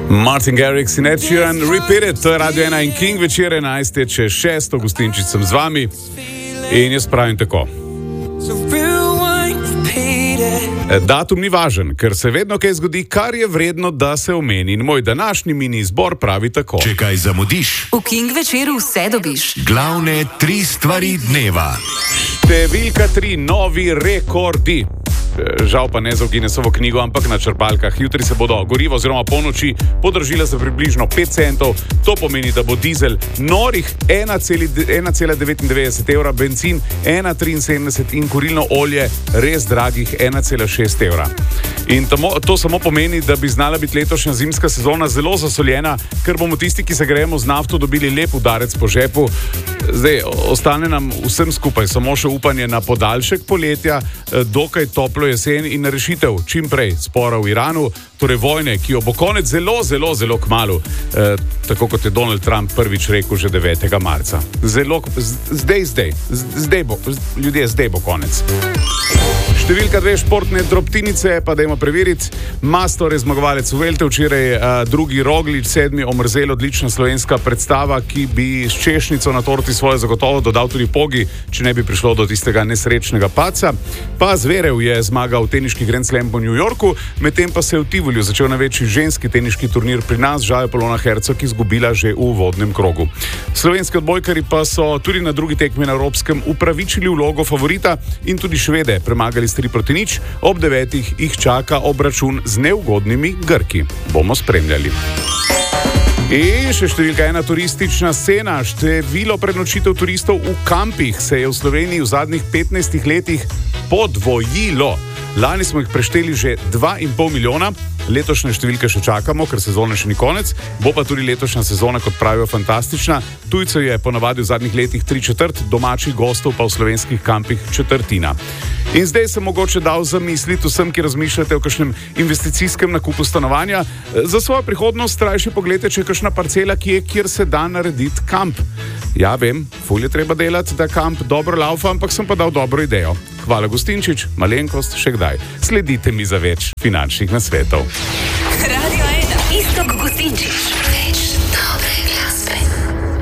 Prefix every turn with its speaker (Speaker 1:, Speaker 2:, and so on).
Speaker 1: Martin Garrix in Ed Sheeran, Repeat It, to je Radio 1 in King, večer 11, če 6, Gostinčič sem z vami in jaz pravim tako. Datum ni važen, ker se vedno kaj zgodi, kar je vredno, da se omeni. In moj današnji mini izbor pravi tako.
Speaker 2: Če kaj zamudiš,
Speaker 3: v King večeru vse dobiš.
Speaker 2: Glavne 3 stvari dneva.
Speaker 1: Številka 3, novi rekordi. Žal pa ne za Guinnessovo knjigo, ampak na črpalkah. Jutri se bodo gorivo oziroma polnoči podražile za približno 5 centov. To pomeni, da bo dizel norih 1,99 evra, benzin 1,73 in kurilno olje res dragih 1,6 evra. In to samo pomeni, da bi znala biti letošnja zimska sezona zelo zasoljena, ker bomo tisti, ki se grejemo z nafto, dobili lep udarec po žepu. Zdaj, ostane nam vsem skupaj samo še upanje na podaljšek poletja, dokaj toplo jesen in na rešitev čim prej spora v Iranu, torej vojne, ki jo bo konec zelo kmalu, tako kot je Donald Trump prvič rekel že 9. marca. Zdaj bo konec. Številka 2, športne drobtinice, pa dajmo preveriti. Mastor je zmagovalec Vuelte, včeraj drugi Roglič, 7. Omrzel, odlična slovenska predstava, ki bi s češnjico na torti svoje zagotovo dodal tudi Pogi, če ne bi prišlo do tistega nesrečnega padca. Pa Zverev je zmagal v teniški Grand Slam po New Yorku, medtem pa se je v Tivoliju začel največji ženski teniški turnir pri nas, žal je Polona Hercog izgubila že v uvodnem krogu. Slovenski odbojkari pa so tudi na drugi tekmi na Evropskem upravičili vlogo favorita in tudi Švede premagali 3-0, ob 9 jih čaka obračun z neugodnimi Grki. Bomo spremljali. In še številka 1, turistična scena. Število prenočitev turistov v kampih se je v Sloveniji v zadnjih 15 letih podvojilo. Lani smo jih prešteli že 2,5 milijona, letošnje številke še čakamo, ker sezone še ni konec, bo pa tudi letošnja sezona, kot pravijo, fantastična. Tujcev je ponavadi v zadnjih letih 3/4, domačih gostov pa v slovenskih kampih 1/4. In zdaj sem mogoče dal zamisliti vsem, ki razmišljate o kakšnem investicijskem nakupu stanovanja. Za svojo prihodnost rajši pogledajte, če je kakšna parcela, kjer se da narediti kamp. Ja, vem, ful je treba delati, da kamp dobro laufa, ampak sem pa dal dobro idejo. Hvala, Gostinčič, malenkost, še kdaj. Sledite mi za več finančnih nasvetov.
Speaker 3: Radio 1, Iztok Gostinčič.